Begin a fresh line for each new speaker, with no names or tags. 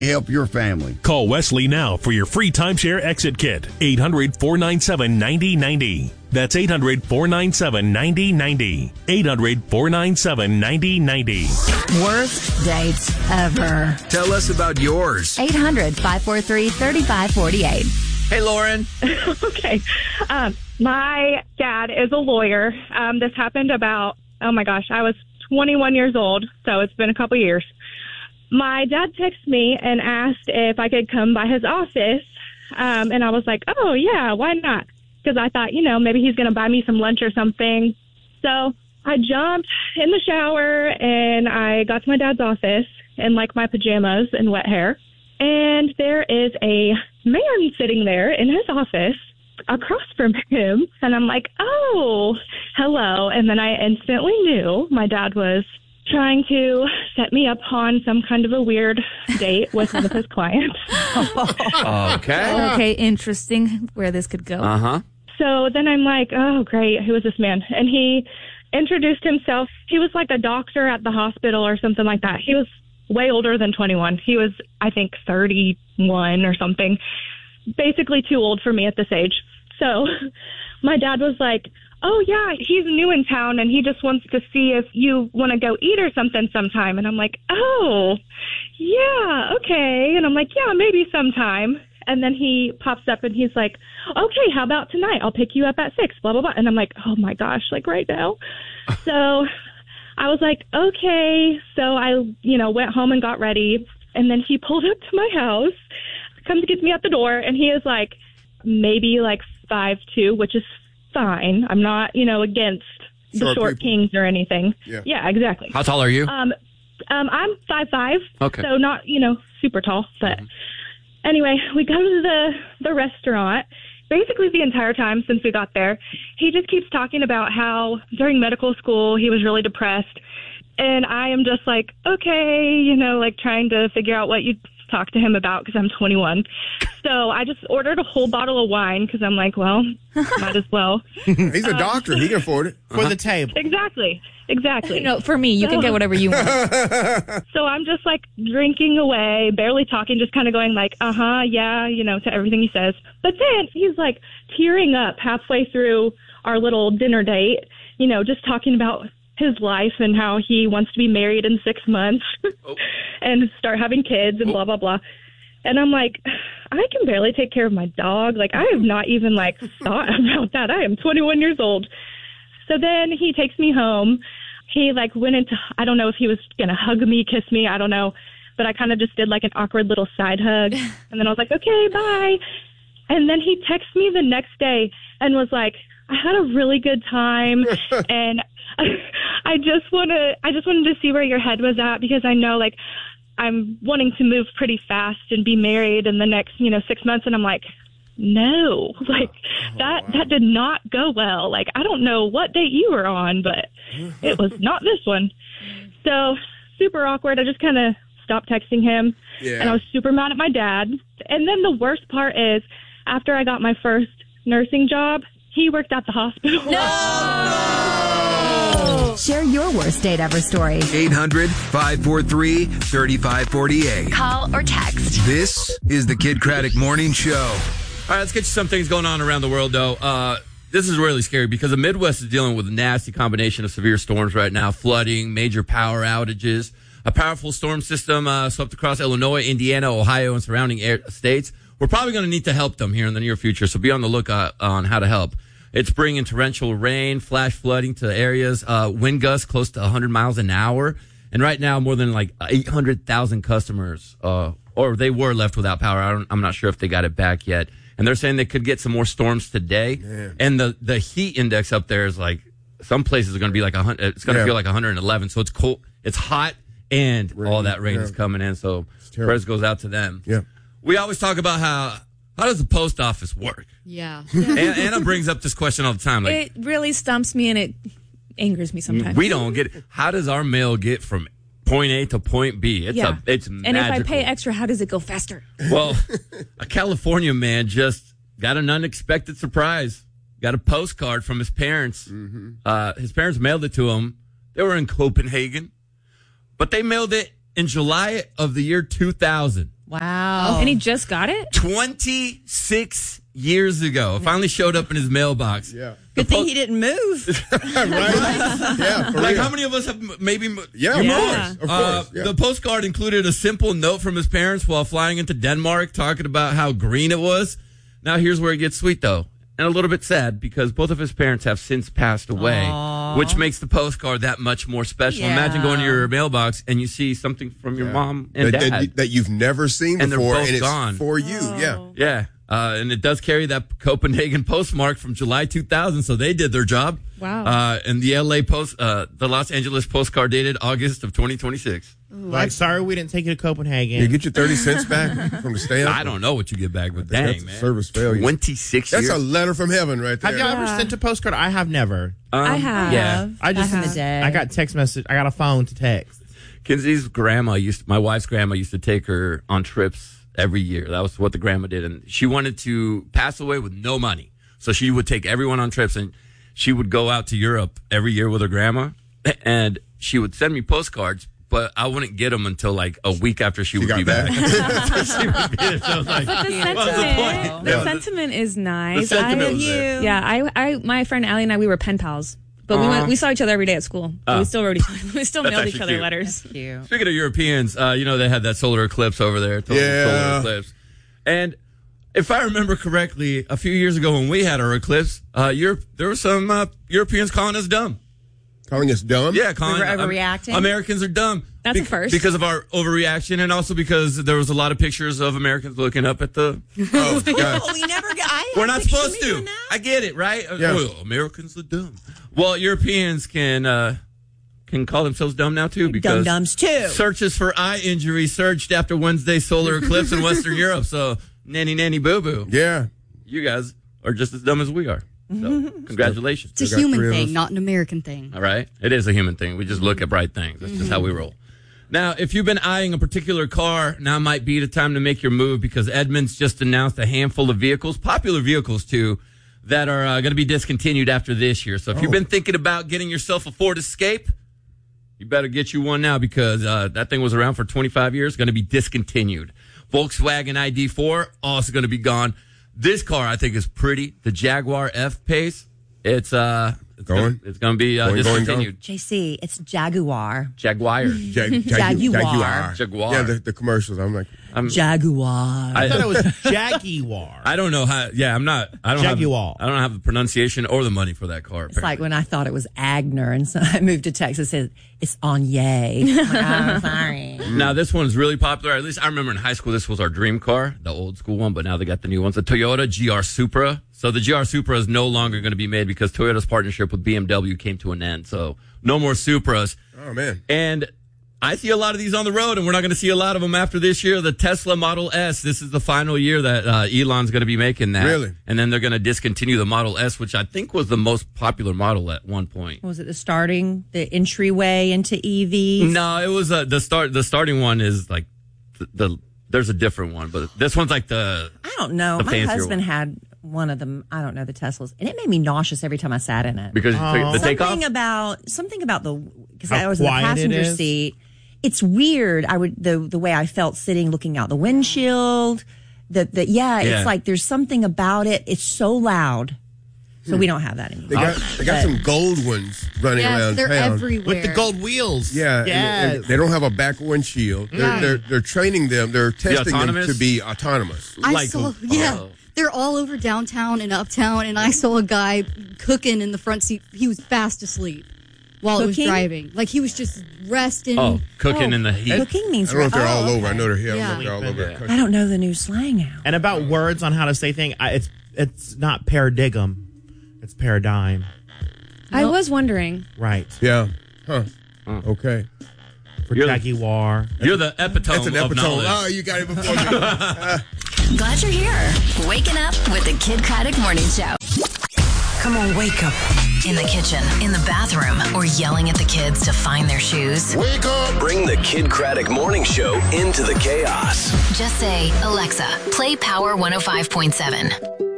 help your family.
Call Wesley now for your free timeshare exit kit. 800-497-9090. That's 800-497-9090. 800-497-9090.
Worst dates ever.
Tell us about yours.
800-543-3548.
Hey, Lauren.
Okay. My dad is a lawyer. This happened about, oh my gosh, I was 21 years old, so it's been a couple years. My dad texted me and asked if I could come by his office, and I was like, oh, yeah, why not? Because I thought, maybe he's going to buy me some lunch or something. So I jumped in the shower, and I got to my dad's office in, my pajamas and wet hair. And there is a man sitting there in his office across from him. And I'm like, oh, hello. And then I instantly knew my dad was trying to set me up on some kind of a weird date with one of his clients.
Okay, interesting where this could go.
Uh-huh.
So then I'm like, oh, great. Who is this man? And he introduced himself. He was like a doctor at the hospital or something like that. He was way older than 21. He was, I think, 31 or something. Basically too old for me at this age. So my dad was like, oh, yeah, he's new in town, and he just wants to see if you want to go eat or something sometime. And I'm like, oh, yeah, okay. And I'm like, yeah, maybe sometime. And then he pops up, and he's like, okay, how about tonight? I'll pick you up at 6, blah, blah, blah. And I'm like, oh, my gosh, right now. So I was like, okay. So I, went home and got ready. And then he pulled up to my house, comes to get me at the door, and he is maybe 5'2", which is fine. I'm not, against the short kings or anything. Yeah, exactly.
How tall are you?
I'm 5'5".
Okay.
So not, super tall. But anyway, we go to the restaurant. Basically the entire time since we got there, he just keeps talking about how during medical school he was really depressed. And I am just like, okay, trying to figure out what you talk to him about because I'm 21. So I just ordered a whole bottle of wine because I'm like, well, might as well.
He's a doctor. He can afford it.
For the table.
Exactly.
No, for me, you can get whatever you want.
So I'm just drinking away, barely talking, just kind of going yeah, to everything he says. But then he's tearing up halfway through our little dinner date, just talking about his life and how he wants to be married in 6 months and start having kids and blah, blah, blah. And I'm like, I can barely take care of my dog. I have not even thought about that. I am 21 years old. So then he takes me home. He went into, I don't know if he was going to hug me, kiss me. I don't know. But I kind of just did an awkward little side hug. And then I was like, okay, bye. And then he texted me the next day and was like, I had a really good time. And I just wanted to see where your head was at because I know I'm wanting to move pretty fast and be married in the next 6 months. And I'm like, no, that did not go well. I don't know what date you were on, but it was not this one. So super awkward. I just kind of stopped texting him and I was super mad at my dad. And then the worst part is after I got my first nursing job, he worked at the hospital.
No! Share your worst date ever story.
800-543-3548.
Call or text.
This is the Kid Craddock Morning Show. All right, let's get you some things going on around the world, though. This is really scary because the Midwest is dealing with a nasty combination of severe storms right now, flooding, major power outages. A powerful storm system swept across Illinois, Indiana, Ohio, and surrounding states. We're probably going to need to help them here in the near future, so be on the lookout on how to help. It's bringing torrential rain, flash flooding to areas, wind gusts close to 100 miles an hour. And right now, more than 800,000 customers, or they were left without power. I'm not sure if they got it back yet. And they're saying they could get some more storms today. Man. And the heat index up there is some places are going to be 100. It's going to feel 111. So it's cold. It's hot, and all that rain is coming in. So prayers goes out to them.
Yeah.
We always talk about how does the post office work?
Yeah.
Anna brings up this question all the time.
It really stumps me and it angers me sometimes.
We don't get it. How does our mail get from point A to point B? It's magical.
And if I pay extra, how does it go faster?
Well, a California man just got an unexpected surprise. Got a postcard from his parents. Mm-hmm. His parents mailed it to him. They were in Copenhagen, but they mailed it in July of the year 2000.
Wow.
And he just got it?
26 years ago. It finally showed up in his mailbox.
Yeah.
Good thing he didn't move.
Right? Yeah, for
Like,
real.
how many of us have maybe...
Yeah, of course. Yeah.
The postcard included a simple note from his parents while flying into Denmark, talking about how green it was. Now, here's where it gets sweet, though, and a little bit sad, because both of his parents have since passed away, which makes the postcard that much more special.
Yeah.
Imagine going to your mailbox and you see something from your mom and dad.
that you've never seen
And they're
before,
both
and it's
gone.
for you. Yeah.
Yeah. And it does carry that Copenhagen postmark from July 2000, so they did their job.
Wow.
And the the Los Angeles postcard dated August of 2026.
Like, sorry we didn't take you to Copenhagen.
You get your 30 cents back from the stamp.
I don't know what you get back, but
That's
dang,
a
man.
service failure.
26
That's
years.
a letter from heaven right there.
Have y'all ever sent a postcard? I have never.
I have.
Yeah.
I just
Back in the day.
I got text message. I got a phone to text.
Kinsey's grandma my wife's grandma used to take her on trips every year. That was what the grandma did. And she wanted to pass away with no money. So she would take everyone on trips, and she would go out to Europe every year with her grandma, and she would send me postcards, but I wouldn't get them until like a week after she would
got
be back.
back.
She would get it. So I was like,
But the
what's the point?
sentiment, the sentiment is nice.
The sentiment was there.
Yeah, my friend Allie and I, we were pen pals. But we saw each other every day at school. But we still wrote each other. We still
That's
mailed each
actually
other
cute.
letters.
Cute.
Speaking of Europeans, they had that solar eclipse over there. Solar eclipse. And if I remember correctly, a few years ago when we had our eclipse, there were some Europeans calling us dumb.
Calling us dumb?
Yeah, calling
We were overreacting?
Americans are dumb.
That's a first.
Because of our overreaction, and also because there was a lot of pictures of Americans looking up at the...
Oh, God.
We never got.
We're not supposed to. I get it, right?
Yeah.
Well, Americans are dumb. Well, Europeans can call themselves dumb now, too, because
Dum-dums, too.
searches for eye injury surged after Wednesday's solar eclipse in Western Europe. So, nanny, boo-boo.
Yeah.
You guys are just as dumb as we are. So, congratulations.
It's a
got
human
three of us.
thing, not an American thing.
All right? It is a human thing. We just look at bright things. That's just how we roll. Now, if you've been eyeing a particular car, now might be the time to make your move, because Edmunds just announced a handful of vehicles, popular vehicles too, that are going to be discontinued after this year. So if you've been thinking about getting yourself a Ford Escape, you better get you one now, because that thing was around for 25 years, going to be discontinued. Volkswagen ID4, also going to be gone. This car, I think, is pretty. The Jaguar F-Pace, it's going to be discontinued.
JC, it's Jaguar.
Jaguar.
Jaguar.
Jaguar.
Yeah, the commercials. I'm like,
Jaguar.
I thought it was Jaguar.
I don't know how. Yeah, I don't
Jaguar.
I don't have the pronunciation or the money for that car.
It's like when I thought it was Agner, and so I moved to Texas. It said it's Anye. I'm like, oh, sorry.
Now this one's really popular. At least I remember in high school this was our dream car, the old school one. But now they got the new ones, the Toyota GR Supra. So the GR Supra is no longer going to be made because Toyota's partnership with BMW came to an end. So no more Supras.
oh, man.
And I see a lot of these on the road, and we're not going to see a lot of them after this year. The Tesla Model S, this is the final year that Elon's going to be making that.
Really?
And then they're going to discontinue the Model S, which I think was the most popular model at one point.
Was it the entryway into EVs?
No, it was the starting one is like there's a different one, but this one's like
I don't know.
the
My
fancier
husband
one.
had one of them. I don't know, the Teslas, and it made me nauseous every time I sat in it.
Because the takeoff.
Something about because
How
I was in the
quiet it
passenger
is?
seat. It's weird. The way I felt sitting, looking out the windshield. It's like there's something about it. It's so loud. So we don't have that anymore.
They got some gold ones running
Yes,
around
they're
town.
everywhere.
With the gold wheels.
Yeah,
Yes.
and they don't have a back windshield. They're training them. They're testing them
autonomous?
to be autonomous.
I saw, they're all over downtown and uptown, and I saw a guy cooking in the front seat. He was fast asleep while it was
Cooking?
driving. Like, he was just resting.
Cooking in the heat.
Cooking means
I don't know if they're all over. I
okay.
know they're here.
Yeah.
I don't know if they're all over. the country.
I don't know the new slang now.
And about words on how to say things, it's not paradigm, it's paradigm.
I was wondering.
Right.
Yeah. Huh. Okay.
For
You're the-
Jaguar.
You're the epitome
That's an
of
epitome.
knowledge.
Oh, you got it before me.
Glad you're here. Waking up with the Kid Craddock Morning Show.
Come on, wake up. In the kitchen, in the bathroom, or yelling at the kids to find their shoes.
Wake up! Bring the Kid Craddock Morning Show into the chaos.
Just say, Alexa, play Power 105.7.